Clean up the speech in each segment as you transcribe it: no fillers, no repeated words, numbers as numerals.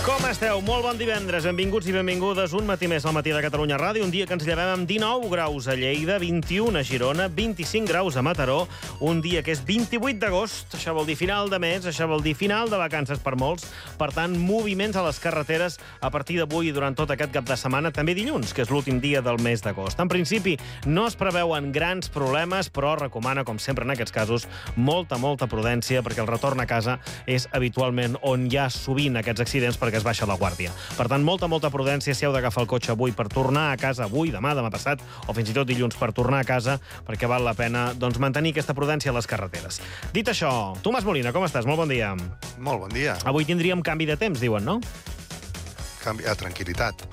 Com esteu? Molt bon divendres. Benvinguts i benvingudes un matí més al Matí de Catalunya Ràdio. Un dia que ens llevem amb 19 graus a Lleida, 21 a Girona, 25 graus a Mataró. Un dia que és 28 d'agost. Això vol dir final de mes, això vol dir final de vacances per molts. Per tant, moviments a les carreteres a partir d'avui i durant tot aquest cap de setmana. També dilluns, que és l'últim dia del mes d'agost. En principi, no es preveuen grans problemes, però recomana, com sempre en aquests casos, molta prudència, perquè el retorn a casa és habitualment on hi ha sovint aquests accidents perquè es baixa la guàrdia. Per tant, molta prudència si heu d'agafar el cotxe avui per tornar a casa avui, demà passat, o fins i tot dilluns per tornar a casa, perquè val la pena mantenir aquesta prudència a les carreteres. Dit això, Tomàs Molina, com estàs? Molt bon dia. Molt bon dia. Avui tindríem canvi de temps, diuen, no? Tranquil·litat.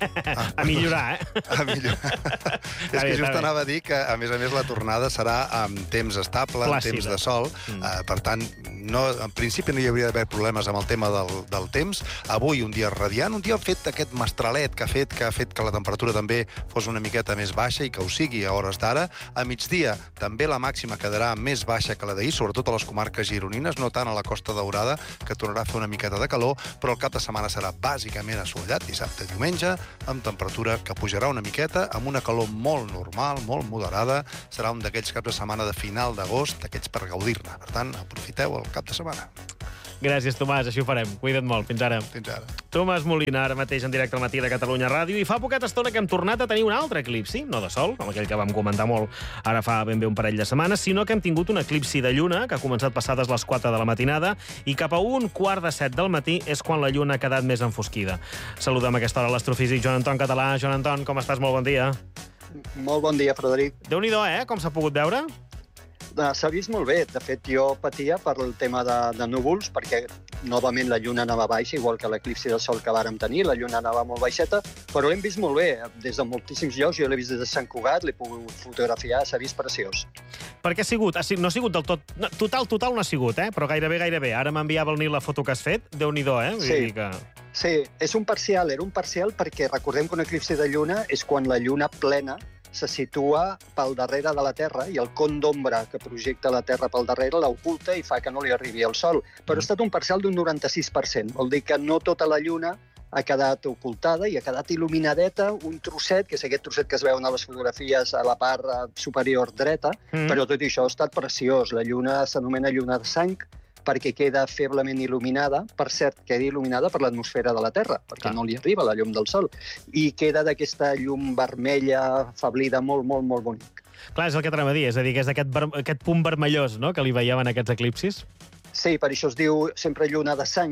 A millorar, eh? A millorar. És que just anava a dir que, a més, la tornada serà amb temps estable, amb temps de sol. Per tant, en principi no hi hauria d'haver problemes amb el tema del temps. Avui un dia radiant, un dia fet aquest mestralet que ha fet que la temperatura també fos una miqueta més baixa i que ho sigui a hores d'ara. A migdia també la màxima quedarà més baixa que la d'ahir, sobretot a les comarques gironines, no tant a la Costa Daurada, que tornarà a fer una miqueta de calor, però el cap de setmana serà bàsicament assolellat, dissabte i diumenge, amb temperatura que pujarà una miqueta, amb una calor molt normal, molt moderada. Serà un d'aquells caps de setmana de final d'agost, d'aquells per gaudir-ne. Per tant, aprofiteu el cap de setmana. Gràcies, Tomàs, així ho farem. Cuida't molt. Fins ara. Fins ara. Tomàs Molina, ara mateix en directe al Matí de Catalunya Ràdio, i fa poqueta estona que hem tornat a tenir un altre eclipsi, no de sol, com aquell que vam comentar molt ara fa ben bé un parell de setmanes, sinó que hem tingut un eclipsi de lluna, que ha començat passades les 4 de la matinada, i cap a 1:15 del matí és quan la lluna ha quedat més enfosquida. Saludem a aquesta hora l'astrofísic Joan Anton Català. Joan Anton, com estàs? Molt bon dia. Molt bon dia, Frederic. Déu-n'hi-do, com s'ha pogut veure? S'ha vist molt bé. De fet, jo patia per el tema de núvols, perquè novament la lluna anava baixa, igual que l'eclipsi del sol que vàrem tenir. La lluna anava molt baixeta, però l'hem vist molt bé. Des de moltíssims llocs, jo l'he vist des de Sant Cugat, l'he pogut fotografiar, s'ha vist preciós. Per què ha sigut? No ha sigut del tot... Total no ha sigut, però gairebé. Ara m'enviava el Nil la foto que has fet. Déu-n'hi-do, Sí. Vull dir que... Sí, és un parcial. Era un parcial perquè recordem que un eclipsi de lluna és quan la lluna plena se situa pel darrere de la Terra i el con d'ombra que projecta la Terra pel darrere l'oculta i fa que no li arribi el Sol. Però ha estat un parcial d'un 96%. Vol dir que no tota la lluna ha quedat ocultada i ha quedat il·luminadeta, un trosset, que és aquest trosset que es veuen a les fotografies a la part superior dreta, però tot això ha estat preciós. La lluna s'anomena lluna de sang, perquè queda feblement il·luminada, per cert, queda il·luminada per l'atmosfera de la Terra, perquè no li arriba la llum del Sol, i queda d'aquesta llum vermella, afablida, molt bonic. Clar, és el que t'anava a dir, és a dir, que és aquest punt vermellós, no?, que li veiem en aquests eclipsis. Sí, per això es diu sempre lluna de sang,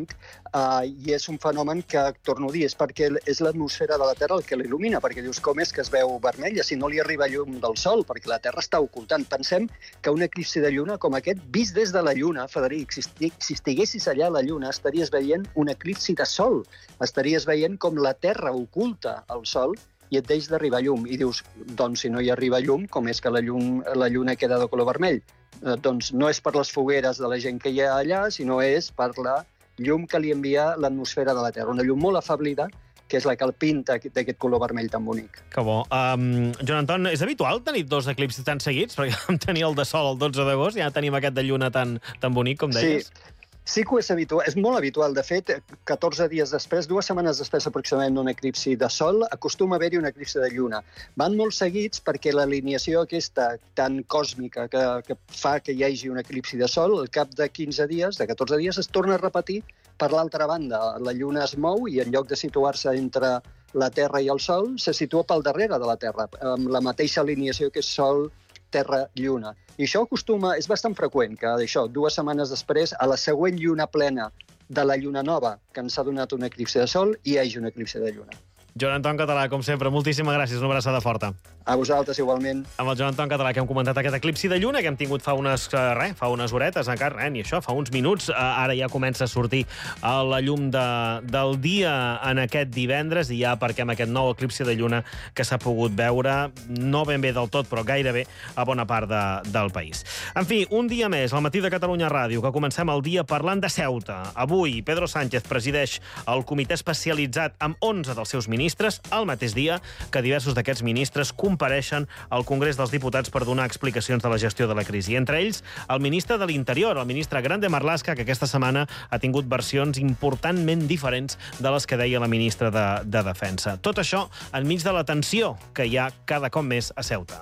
i és un fenomen que, torno a dir, és perquè és l'atmosfera de la Terra el que l'il·lumina, perquè dius, com és que es veu vermella si no li arriba llum del Sol, perquè la Terra està ocultant. Pensem que un eclipsi de lluna com aquest, vist des de la Lluna, Frederic, si estiguessis allà a la Lluna, estaries veient un eclipsi de Sol, estaries veient com la Terra oculta el Sol i et deix d'arribar llum. I dius, doncs si no hi arriba llum, com és que la Lluna queda de color vermell? Doncs no és per les fogueres de la gent que hi ha allà, sinó és per la llum que li envia l'atmosfera de la Terra. Una llum molt afablida, que és la que el pinta d'aquest color vermell tan bonic. Que bo. Joan Anton, és habitual tenir 2 eclipsis tan seguits? Perquè vam tenir el de sol el 12 d'agost, ja tenim aquest de lluna tan bonic, com deies. Sí que és molt habitual. De fet, 14 dies després, 2 setmanes després aproximadament d'un eclipsi de sol, acostuma a haver-hi un eclipsi de lluna. Van molt seguits perquè l'alineació aquesta tan còsmica que fa que hi hagi un eclipsi de sol, al cap de 15 dies, de 14 dies, es torna a repetir per l'altra banda. La lluna es mou i en lloc de situar-se entre la Terra i el Sol, se situa pel darrere de la Terra, amb la mateixa alineació que és Sol, Terra, Lluna. I això és bastant freqüent, que això, 2 setmanes després, a la següent lluna plena de la lluna nova, que ens ha donat un eclipsi de sol, hi hagi un eclipsi de lluna. Joan Anton Català, com sempre, moltíssimes gràcies, una abraçada forta. A vosaltres, igualment. Amb el Joan Anton Català, que hem comentat aquest eclipsi de lluna que hem tingut fa unes horetes, encara, ni això, fa uns minuts. Ara ja comença a sortir la llum del dia en aquest divendres i ja aparquem aquest nou eclipsi de lluna que s'ha pogut veure, no ben bé del tot, però gairebé a bona part del país. En fi, un dia més, al Matí de Catalunya Ràdio, que comencem el dia parlant de Ceuta. Avui, Pedro Sánchez presideix el comitè especialitzat amb 11 dels seus ministres ministres, al mateix dia que diversos d'aquests ministres compareixen al Congrés dels Diputats per donar explicacions de la gestió de la crisi. Entre ells, el ministre de l'Interior, el ministre Grande Marlaska, que aquesta setmana ha tingut versions importantment diferents de les que deia la ministra de Defensa. Tot això enmig de la tensió que hi ha cada cop més a Ceuta.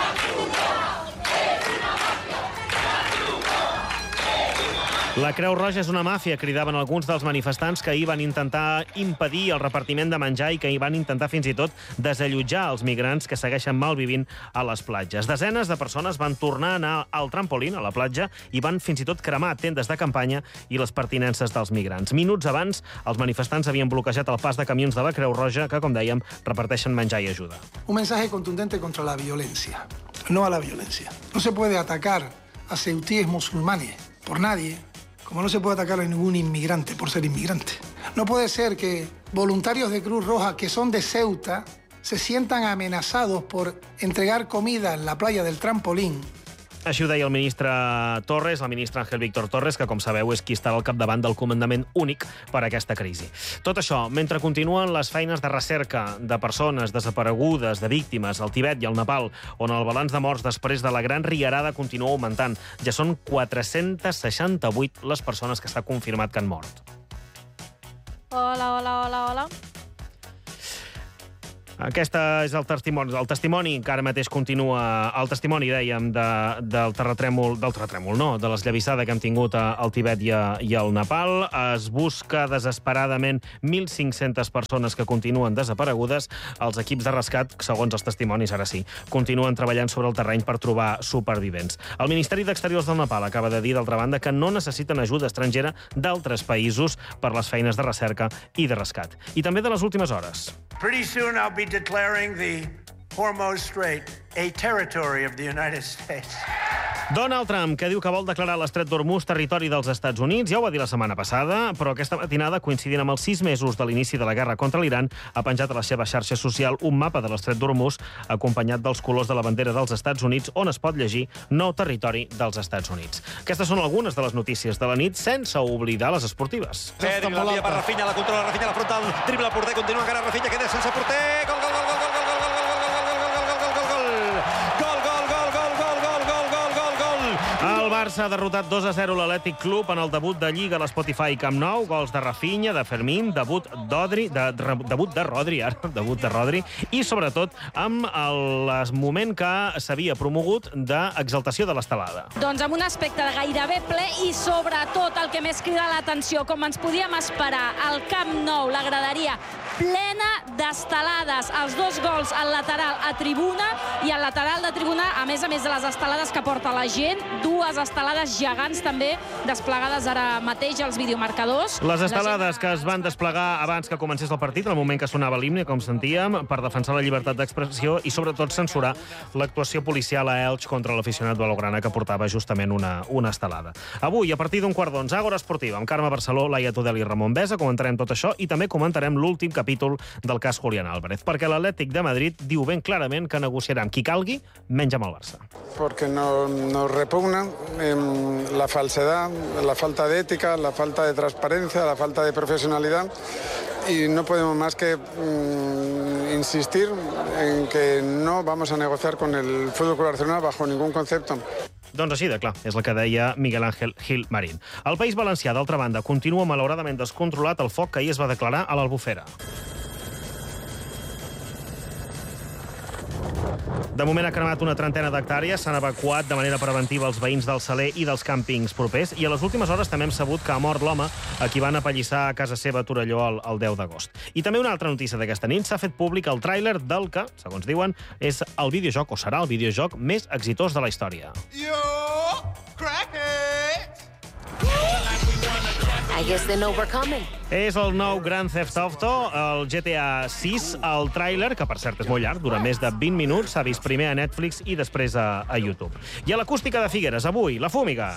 La Creu Roja és una màfia, cridaven alguns dels manifestants que ahir van intentar impedir el repartiment de menjar i que hi van intentar fins i tot desallotjar els migrants que segueixen malvivint a les platges. Desenes de persones van tornar a anar al trampolín, a la platja, i van fins i tot cremar tendes de campanya i les pertinences dels migrants. Minuts abans, els manifestants havien bloquejat el pas de camions de la Creu Roja que, com dèiem, reparteixen menjar i ajuda. Un mensaje contundente contra la violencia, no a la violencia. No se puede atacar a ceutíes musulmanes por nadie, como no se puede atacar a ningún inmigrante por ser inmigrante. No puede ser que voluntarios de Cruz Roja que son de Ceuta se sientan amenazados por entregar comida en la playa del trampolín. Així ho deia el ministre Torres, el ministre Ángel Víctor Torres, que, com sabeu, és qui estarà al capdavant del comandament únic per a aquesta crisi. Tot això, mentre continuen les feines de recerca de persones desaparegudes, de víctimes, al Tibet i al Nepal, on el balanç de morts després de la gran riarada continua augmentant. Ja són 468 les persones que s'ha confirmat que han mort. Hola. Aquesta és el testimoni que ara mateix continua, el testimoni, dèiem, de l'esllavissada que hem tingut al Tibet i al Nepal. Es busca desesperadament 1.500 persones que continuen desaparegudes. Els equips de rescat, segons els testimonis, ara sí, continuen treballant sobre el terreny per trobar supervivents. El Ministeri d'Exteriors del Nepal acaba de dir, d'altra banda, que no necessiten ajuda estrangera d'altres països per les feines de recerca i de rescat. I també de les últimes hores. Pretty soon I'll be declaring the Hormuz Strait a territory of the United States. Donald Trump, que diu que vol declarar l'Estret d'Hormuz territori dels Estats Units, ja ho va dir la setmana passada, però aquesta matinada, coincidint amb els 6 mesos de l'inici de la guerra contra l'Iran, ha penjat a la seva xarxa social un mapa de l'Estret d'Hormuz acompanyat dels colors de la bandera dels Estats Units, on es pot llegir nou territori dels Estats Units. Aquestes són algunes de les notícies de la nit, sense oblidar les esportives. Pedri, l'envia per Rafinha, la controla Rafinha, la frontal, dribla porter, continua encara Rafinha, queda sense porter, gol! El Barça ha derrotat 2-0 l'Atlètic Club en el debut de Lliga a l'Spotify Camp Nou. Gols de Rafinha, de Fermín, debut de Rodri, i sobretot amb el moment que s'havia promogut d'exaltació de l'estelada. Doncs amb un aspecte de gairebé ple i sobretot el que més crida l'atenció, com ens podíem esperar, al Camp Nou, la graderia plena d'estelades. Els 2 gols al lateral a tribuna i al lateral de tribuna, a més de les estelades que porta la gent, 2 estelades gegants també desplegades ara mateix als videomarcadors. Les estelades que es van desplegar abans que comencés el partit, en el moment que sonava l'himne, com sentíem, per defensar la llibertat d'expressió i sobretot censurar l'actuació policial a Elx contra l'aficionat blaugrana que portava justament una estelada. Avui, a partir d'un 11:15, Àgora Esportiva, amb Carme Barceló, Laia Tudel i Ramon Besa, comentarem tot això i també comentarem l'últim capítol del cas Julián Álvarez, perquè l'Atlètic de Madrid diu ben clarament que negociarà amb qui calgui, menys amb el Barça. Porque nos repugna la falsedad, la falta de ética, la falta de transparencia, la falta de profesionalidad y no podemos más que insistir en que no vamos a negociar con el Fútbol Club Barcelona bajo ningún concepto. Doncs així de clar, és el que deia Miguel Ángel Gil Marín. El País Valencià, d'altra banda, continua malauradament descontrolat el foc que ahir es va declarar a l'Albufera. De moment ha cremat una trentena d'hectàrees, s'han evacuat de manera preventiva els veïns del Saler i dels càmpings propers, i a les últimes hores també hem sabut que ha mort l'home a qui van apallissar a casa seva a Torelló el 10 d'agost. I també una altra notícia d'aquesta nit, s'ha fet públic el tràiler del que, segons diuen, és el videojoc, o serà el videojoc més exitós de la història. I guess they know we're coming. És el nou Grand Theft Auto, el GTA 6, el tràiler, que per cert és molt llarg, dura més de 20 minuts, s'ha vist primer a Netflix i després a YouTube. I a l'acústica de Figueres, avui, la Fúmiga.